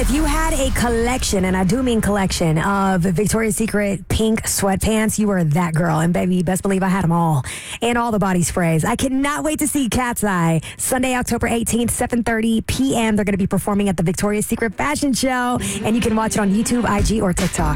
If you had a collection, and I do mean collection, of Victoria's Secret pink sweatpants, you were that girl. And baby, best believe I had them all. And all the body sprays. I cannot wait to see Cat's Eye. Sunday, October 18th, 7:30 p.m. They're going to be performing at the Victoria's Secret Fashion Show. And you can watch it on YouTube, IG, or TikTok.